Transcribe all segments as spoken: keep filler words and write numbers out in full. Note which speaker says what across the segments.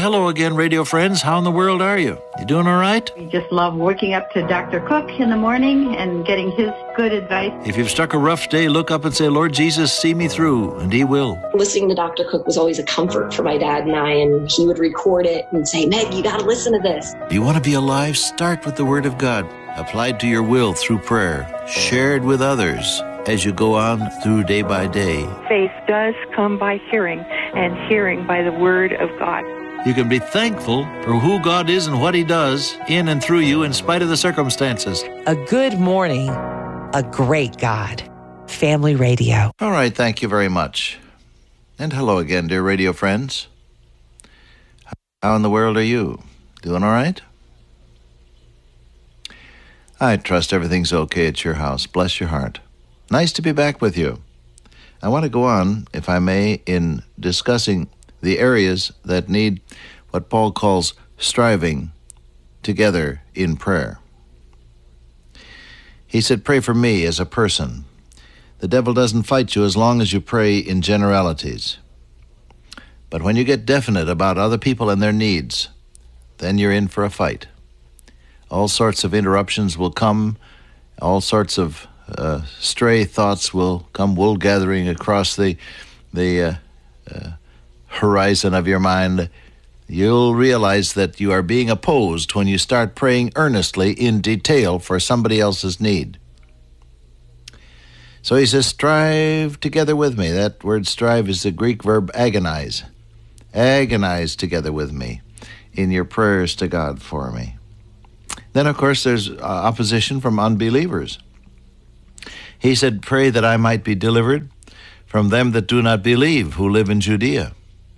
Speaker 1: Hello again, radio friends. How in the world are you? You doing all right?
Speaker 2: We just love waking up to Doctor Cook in the morning and getting his good advice.
Speaker 1: If you've struck a rough day, look up and say, Lord Jesus, see me through, and he will.
Speaker 3: Listening to Doctor Cook was always a comfort for my dad and I, and he would record it and say, Meg, you got to listen to this.
Speaker 1: Do you want to be alive? Start with the Word of God, applied to your will through prayer, shared with others as you go on through day by day.
Speaker 4: Faith does come by hearing, and hearing by the Word of God.
Speaker 1: You can be thankful for who God is and what he does in and through you in spite of the circumstances.
Speaker 5: A good morning, a great God. Family Radio.
Speaker 1: All right, thank you very much. And hello again, dear radio friends. How in the world are you? Doing all right? I trust everything's okay at your house. Bless your heart. Nice to be back with you. I want to go on, if I may, in discussing the areas that need what Paul calls striving together in prayer. He said, pray for me as a person. The devil doesn't fight you as long as you pray in generalities. But when you get definite about other people and their needs, then you're in for a fight. All sorts of interruptions will come. All sorts of uh, stray thoughts will come wool gathering across the the uh, uh, horizon of your mind. You'll realize that you are being opposed when you start praying earnestly in detail for somebody else's need. So he says, strive together with me. That word strive is the Greek verb agonize. Agonize together with me in your prayers to God for me. Then, of course, there's uh, opposition from unbelievers. He said, pray that I might be delivered from them that do not believe, who live in Judea.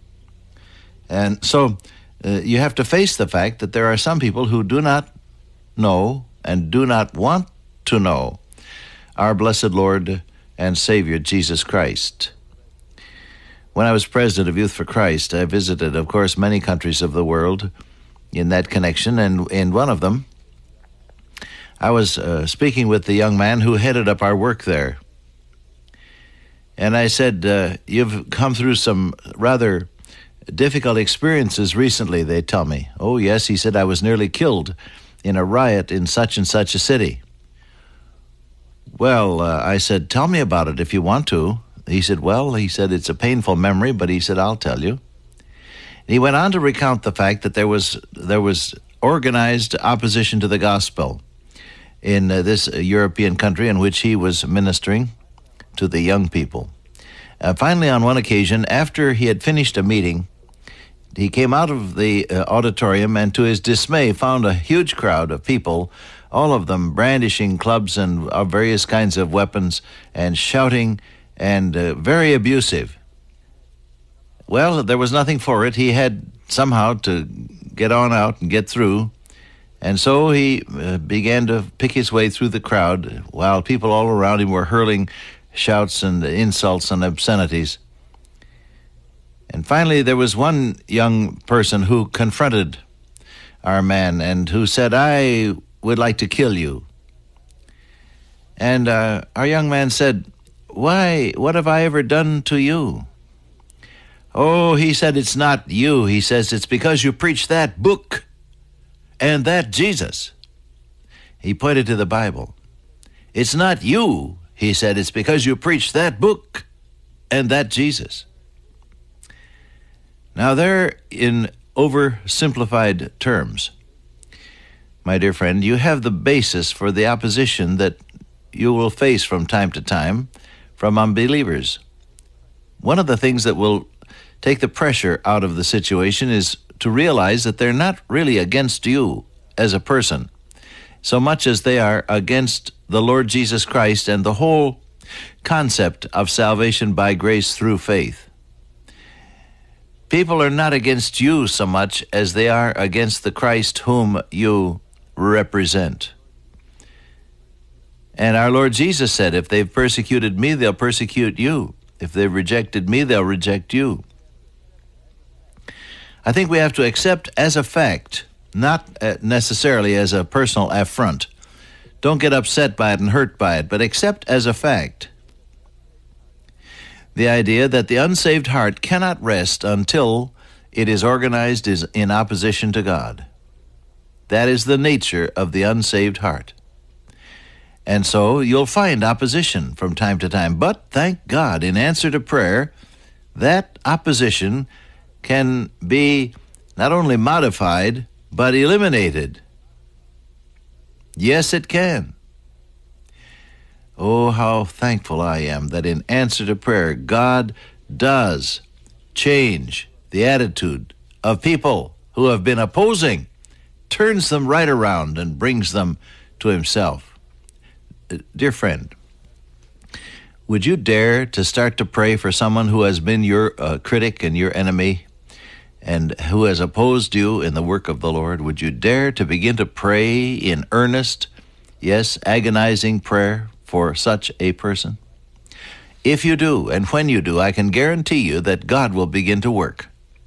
Speaker 1: And so uh, you have to face the fact that there are some people who do not know and do not want to know our blessed Lord and Savior, Jesus Christ. When I was president of Youth for Christ, I visited, of course, many countries of the world in that connection, and in one of them, I was uh, speaking with the young man who headed up our work there. And I said, uh, you've come through some rather difficult experiences recently, they tell me. Oh, yes, he said, I was nearly killed in a riot in such and such a city. Well, uh, I said, tell me about it if you want to. He said, well, he said, it's a painful memory, but he said, I'll tell you. He went on to recount the fact that there was there was organized opposition to the gospel in uh, this uh, European country in which he was ministering to the young people. Uh, finally, on one occasion, after he had finished a meeting, he came out of the uh, auditorium and, to his dismay, found a huge crowd of people, all of them brandishing clubs and uh, various kinds of weapons and shouting and uh, very abusive. Well, there was nothing for it. He had somehow to get on out and get through. And so he uh, began to pick his way through the crowd while people all around him were hurling shouts and insults and obscenities. And finally, there was one young person who confronted our man and who said, I would like to kill you. And uh, our young man said, why, what have I ever done to you? Oh, he said, it's not you. He says, it's because you preach that book and that Jesus. He pointed to the Bible. It's not you, he said, it's because you preach that book and that Jesus. Now, there, in oversimplified terms, my dear friend, you have the basis for the opposition that you will face from time to time from unbelievers. One of the things that will take the pressure out of the situation is to realize that they're not really against you as a person, so much as they are against the Lord Jesus Christ and the whole concept of salvation by grace through faith. People are not against you so much as they are against the Christ whom you represent. And our Lord Jesus said, if they've persecuted me, they'll persecute you. If they've rejected me, they'll reject you. I think we have to accept as a fact, not necessarily as a personal affront. Don't get upset by it and hurt by it, but accept as a fact the idea that the unsaved heart cannot rest until it is organized is in opposition to God. That is the nature of the unsaved heart. And so you'll find opposition from time to time. But thank God, in answer to prayer, that opposition can be not only modified, but eliminated. Yes, it can. Oh, how thankful I am that in answer to prayer, God does change the attitude of people who have been opposing, turns them right around and brings them to himself. Dear friend, would you dare to start to pray for someone who has been your uh, critic and your enemy and who has opposed you in the work of the Lord? Would you dare to begin to pray in earnest, yes, agonizing prayer for such a person? If you do, and when you do, I can guarantee you that God will begin to work.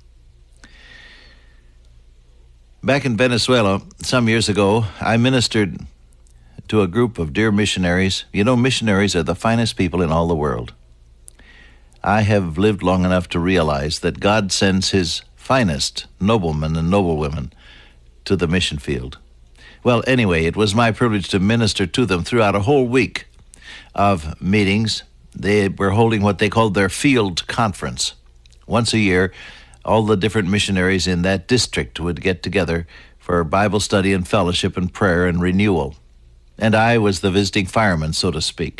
Speaker 1: Back in Venezuela, some years ago, I ministered to a group of dear missionaries. You know, missionaries are the finest people in all the world. I have lived long enough to realize that God sends his finest noblemen and noblewomen to the mission field. Well, anyway, it was my privilege to minister to them throughout a whole week of meetings. They were holding what they called their field conference. Once a year, all the different missionaries in that district would get together for Bible study and fellowship and prayer and renewal. And I was the visiting fireman, so to speak.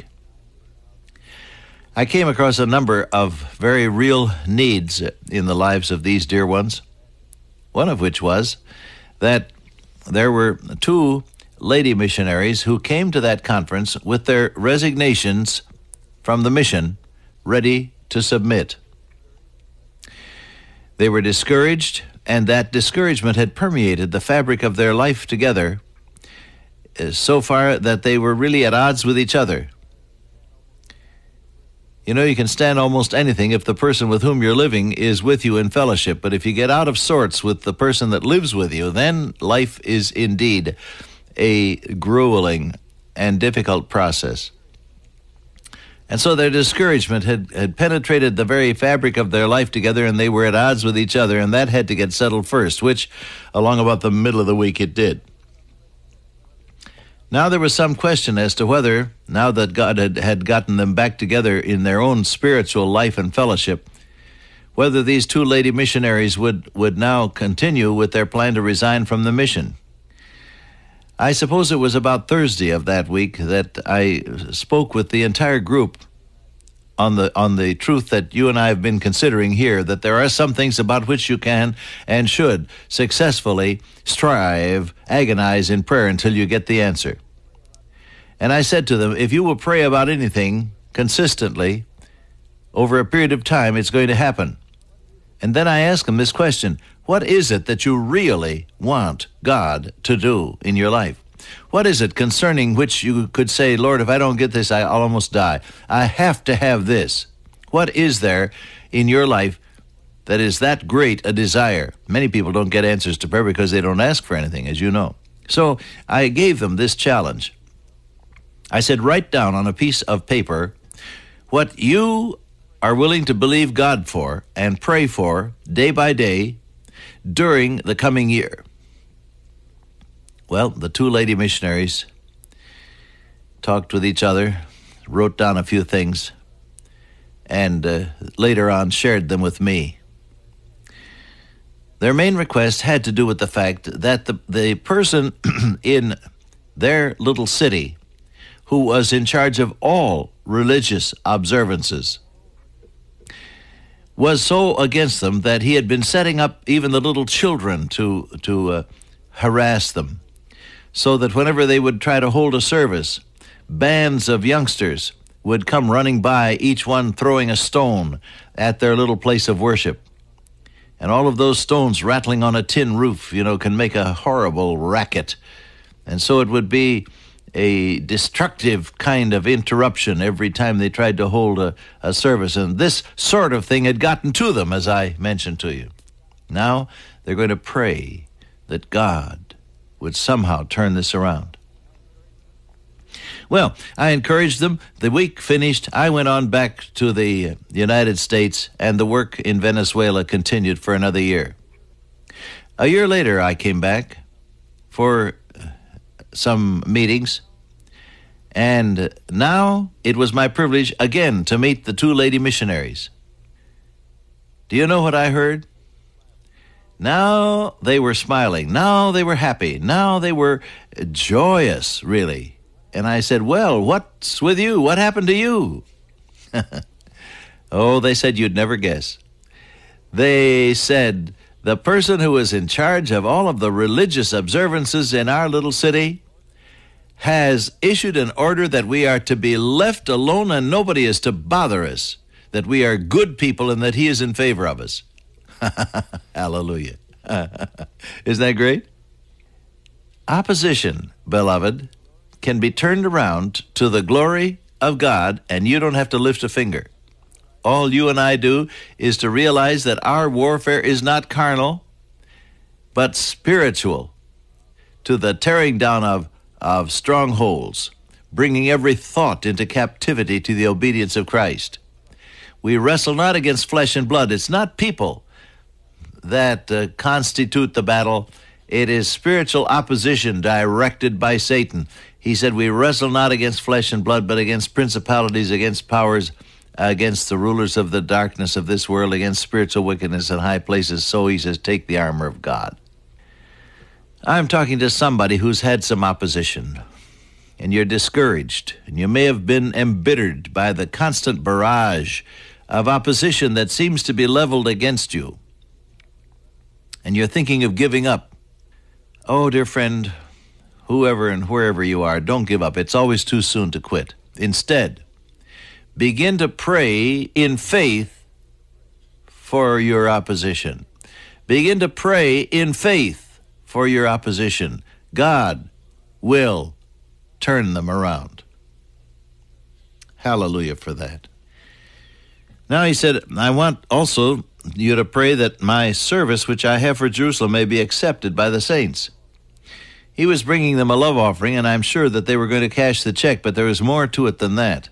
Speaker 1: I came across a number of very real needs in the lives of these dear ones, one of which was that there were two lady missionaries who came to that conference with their resignations from the mission ready to submit. They were discouraged, and that discouragement had permeated the fabric of their life together so far that they were really at odds with each other. You know, you can stand almost anything if the person with whom you're living is with you in fellowship, but if you get out of sorts with the person that lives with you, then life is indeed a grueling and difficult process. And so their discouragement had, had penetrated the very fabric of their life together, and they were at odds with each other, and that had to get settled first, which along about the middle of the week it did. Now there was some question as to whether, now that God had, had gotten them back together in their own spiritual life and fellowship, whether these two lady missionaries would, would now continue with their plan to resign from the mission. I suppose it was about Thursday of that week that I spoke with the entire group on the on the truth that you and I have been considering here, that there are some things about which you can and should successfully strive, agonize in prayer until you get the answer. And I said to them, if you will pray about anything consistently over a period of time, it's going to happen. And then I asked them this question: what is it that you really want God to do in your life? What is it concerning which you could say, Lord, if I don't get this, I'll almost die. I have to have this. What is there in your life that is that great a desire? Many people don't get answers to prayer because they don't ask for anything, as you know. So I gave them this challenge. I said, write down on a piece of paper what you are willing to believe God for and pray for day by day during the coming year. Well, the two lady missionaries talked with each other, wrote down a few things, and uh, later on shared them with me. Their main request had to do with the fact that the, the person in their little city who was in charge of all religious observances was so against them that he had been setting up even the little children to, to uh, harass them, so that whenever they would try to hold a service, bands of youngsters would come running by, each one throwing a stone at their little place of worship. And all of those stones rattling on a tin roof, you know, can make a horrible racket. And so it would be a destructive kind of interruption every time they tried to hold a, a service. And this sort of thing had gotten to them, as I mentioned to you. Now they're going to pray that God would somehow turn this around. Well, I encouraged them. The week finished. I went on back to the United States, and the work in Venezuela continued for another year. A year later, I came back for some meetings, and now it was my privilege again to meet the two lady missionaries. Do you know what I heard? Now they were smiling. Now they were happy. Now they were joyous, really. And I said, well, what's with you? What happened to you? Oh, they said you'd never guess. They said, the person who is in charge of all of the religious observances in our little city has issued an order that we are to be left alone and nobody is to bother us, that we are good people and that he is in favor of us. Hallelujah. Isn't that great? Opposition, beloved, can be turned around to the glory of God, and you don't have to lift a finger. All you and I do is to realize that our warfare is not carnal, but spiritual, to the tearing down of, of strongholds, bringing every thought into captivity to the obedience of Christ. We wrestle not against flesh and blood. It's not people that uh, constitute the battle. It is spiritual opposition directed by Satan. He said, we wrestle not against flesh and blood, but against principalities, against powers, against the rulers of the darkness of this world, against spiritual wickedness in high places. So he says, take the armor of God. I'm talking to somebody who's had some opposition, and you're discouraged, and you may have been embittered by the constant barrage of opposition that seems to be leveled against you, and you're thinking of giving up. Oh, dear friend, whoever and wherever you are, don't give up. It's always too soon to quit. Instead, begin to pray in faith for your opposition. Begin to pray in faith for your opposition. God will turn them around. Hallelujah for that. Now he said, I want also you to pray that my service which I have for Jerusalem may be accepted by the saints. He was bringing them a love offering, and I'm sure that they were going to cash the check, but there was more to it than that.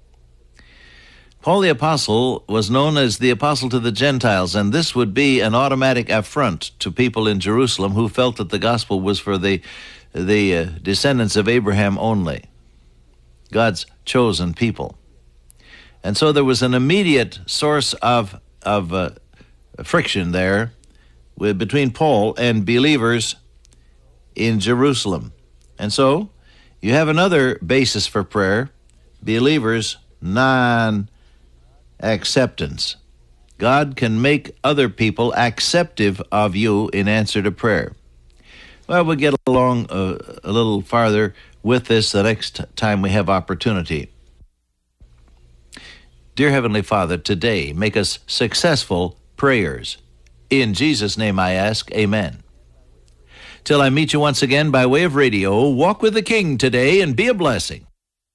Speaker 1: Paul the Apostle was known as the Apostle to the Gentiles, and this would be an automatic affront to people in Jerusalem who felt that the gospel was for the, the uh, descendants of Abraham only, God's chosen people. And so there was an immediate source of, of uh, friction there with, between Paul and believers in Jerusalem. And so you have another basis for prayer, believers' non-acceptance. God can make other people acceptive of you in answer to prayer. Well, we'll get along a, a little farther with this the next time we have opportunity. Dear Heavenly Father, today make us successful prayers. In Jesus' name I ask, amen. Till I meet you once again by way of radio, walk with the King today and be a blessing.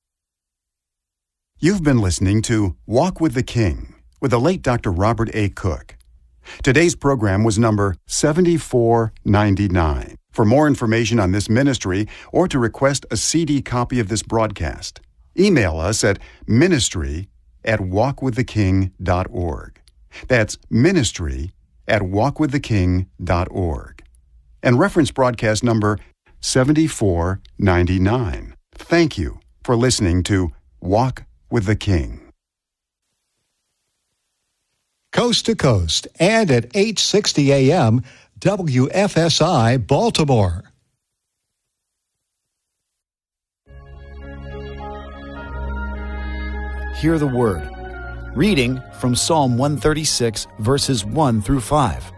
Speaker 6: You've been listening to Walk with the King with the late Doctor Robert A. Cook. Today's program was number seventy-four ninety-nine. For more information on this ministry or to request a C D copy of this broadcast, email us at ministry at walk with the king dot org. That's ministry at walk with the king dot org. And reference broadcast number seventy-four ninety-nine. Thank you for listening to Walk with the King.
Speaker 7: Coast to coast and at eight sixty A M, W F S I Baltimore.
Speaker 8: Hear the word. Reading from Psalm one thirty-six, verses one through five.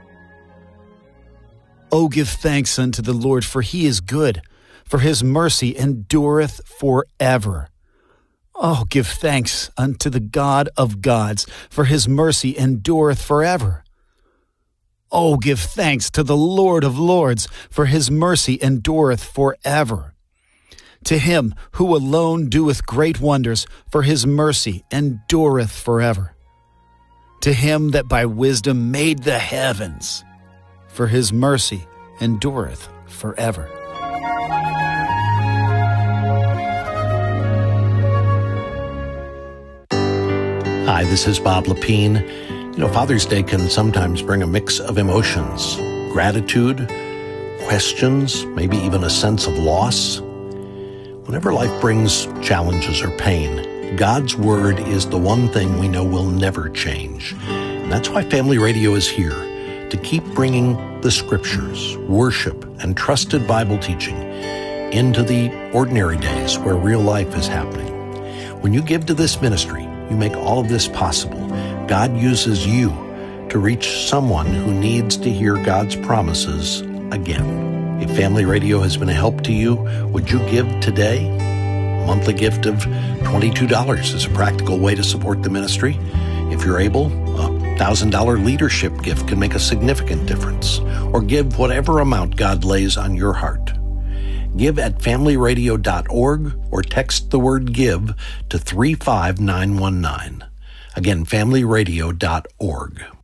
Speaker 8: O give thanks unto the Lord, for he is good, for his mercy endureth forever. Oh, give thanks unto the God of gods, for his mercy endureth forever. Oh, give thanks to the Lord of lords, for his mercy endureth forever. To him who alone doeth great wonders, for his mercy endureth forever. To him that by wisdom made the heavens, for his mercy endureth forever.
Speaker 9: Hi, this is Bob Lepine. You know, Father's Day can sometimes bring a mix of emotions. gratitude, questions, maybe even a sense of loss. Whenever life brings challenges or pain, God's Word is the one thing we know will never change. And that's why Family Radio is here, to keep bringing the Scriptures, worship, and trusted Bible teaching into the ordinary days where real life is happening. When you give to this ministry, you make all of this possible. God uses you to reach someone who needs to hear God's promises again. If Family Radio has been a help to you, would you give today? A monthly gift of twenty-two dollars is a practical way to support the ministry. If you're able, a one thousand dollars leadership gift can make a significant difference. Or give whatever amount God lays on your heart. Give at family radio dot org or text the word GIVE to three five nine one nine. Again, family radio dot org.